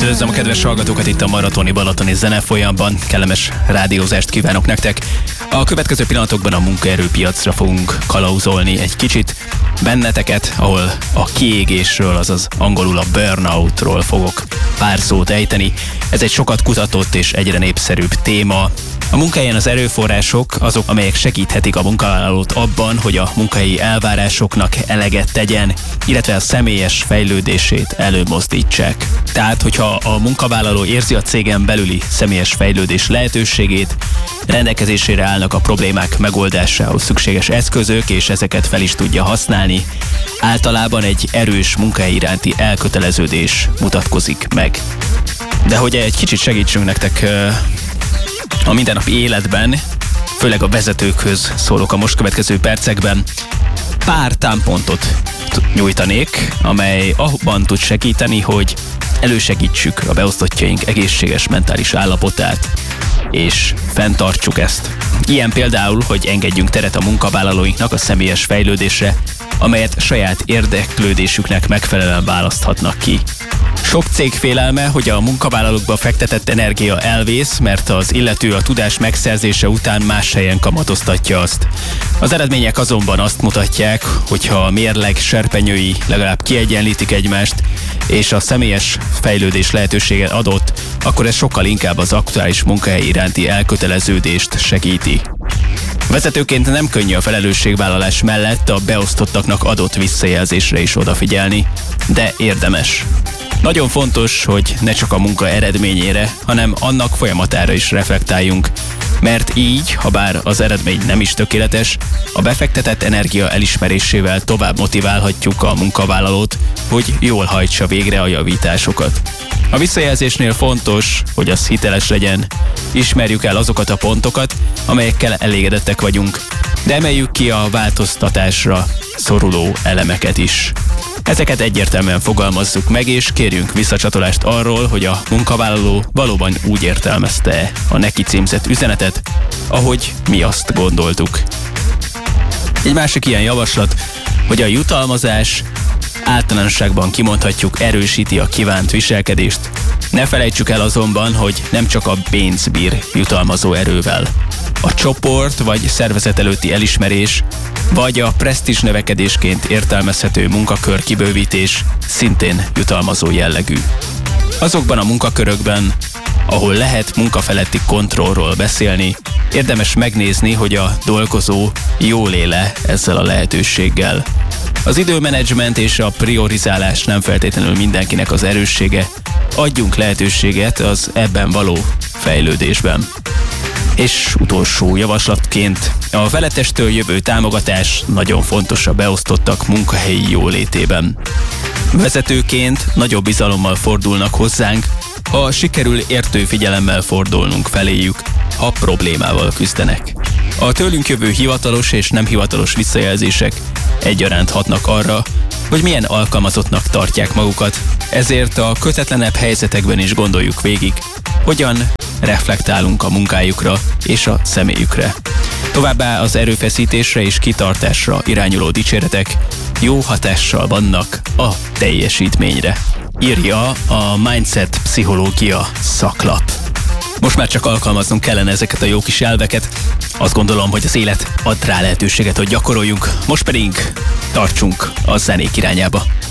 Üdvözlöm a kedves hallgatókat itt a Maratoni Balatoni Zenefolyamban. Kellemes rádiózást kívánok nektek. A következő pillanatokban a munkaerőpiacra fogunk kalauzolni egy kicsit benneteket, ahol a kiégésről, azaz angolul a burnoutról fogok pár szót ejteni. Ez egy sokat kutatott és egyre népszerűbb téma. A munkahelyen az erőforrások azok, amelyek segíthetik a munkavállalót abban, hogy a munkahelyi elvárásoknak eleget tegyen, illetve a személyes fejlődését előmozdítsák. Tehát, hogyha a munkavállaló érzi a cégen belüli személyes fejlődés lehetőségét, rendelkezésére állnak a problémák megoldásához szükséges eszközök, és ezeket fel is tudja használni, általában egy erős munkahely iránti elköteleződés mutatkozik meg. De hogy egy kicsit segítsünk nektek a mindennapi életben, főleg a vezetőkhöz szólok a most következő percekben, pár támpontot nyújtanék, amely abban tud segíteni, hogy elősegítsük a beosztottjaink egészséges mentális állapotát, és fenntartsuk ezt. Ilyen például, hogy engedjünk teret a munkavállalóinknak a személyes fejlődésre, amelyet saját érdeklődésüknek megfelelően választhatnak ki. Sok cég félelme, hogy a munkavállalókba fektetett energia elvész, mert az illető a tudás megszerzése után más helyen kamatoztatja azt. Az eredmények azonban azt mutatják, hogyha a mérleg serpenyői legalább kiegyenlítik egymást, és a személyes fejlődés lehetősége adott, akkor ez sokkal inkább az aktuális munkahely iránti elköteleződést segíti. Vezetőként nem könnyű a felelősségvállalás mellett a beosztottaknak adott visszajelzésre is odafigyelni, de érdemes. Nagyon fontos, hogy ne csak a munka eredményére, hanem annak folyamatára is reflektáljunk, mert így, ha bár az eredmény nem is tökéletes, a befektetett energia elismerésével tovább motiválhatjuk a munkavállalót, hogy jól hajtsa végre a javításokat. A visszajelzésnél fontos, hogy az hiteles legyen, ismerjük el azokat a pontokat, amelyekkel elégedettek vagyunk, de emeljük ki a változtatásra szoruló elemeket is. Ezeket egyértelműen fogalmazzuk meg, és kérjünk visszacsatolást arról, hogy a munkavállaló valóban úgy értelmezte a neki címzett üzenetet, ahogy mi azt gondoltuk. Egy másik ilyen javaslat, hogy a jutalmazás általánosságban kimondhatjuk erősíti a kívánt viselkedést. Ne felejtsük el azonban, hogy nem csak a pénz bír jutalmazó erővel. A csoport vagy szervezet előtti elismerés, vagy a presztízs növekedésként értelmezhető munkakör kibővítés szintén jutalmazó jellegű. Azokban a munkakörökben, ahol lehet munkafeletti kontrollról beszélni, érdemes megnézni, hogy a dolgozó jól éle ezzel a lehetőséggel. Az időmenedzsment és a priorizálás nem feltétlenül mindenkinek az erőssége, adjunk lehetőséget az ebben való fejlődésben. És utolsó javaslatként a felettestől jövő támogatás nagyon fontos a beosztottak munkahelyi jólétében. Vezetőként nagyobb bizalommal fordulnak hozzánk, ha sikerül értő figyelemmel fordulnunk feléjük, ha problémával küzdenek. A tőlünk jövő hivatalos és nem hivatalos visszajelzések egyaránt hatnak arra, hogy milyen alkalmazottnak tartják magukat, ezért a kötetlenebb helyzetekben is gondoljuk végig, hogyan reflektálunk a munkájukra és a személyükre. Továbbá az erőfeszítésre és kitartásra irányuló dicséretek jó hatással vannak a teljesítményre, írja a Mindset Pszichológia szaklap. Most már csak alkalmaznunk kellene ezeket a jó kis elveket. Azt gondolom, hogy az élet ad rá lehetőséget, hogy gyakoroljunk, most pedig tartsunk a zenék irányába.